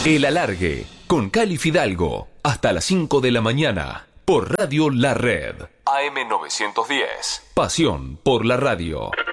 El Alargue, con Cali Fidalgo, hasta las 5 de la mañana, por Radio La Red. AM 910. Pasión por la radio.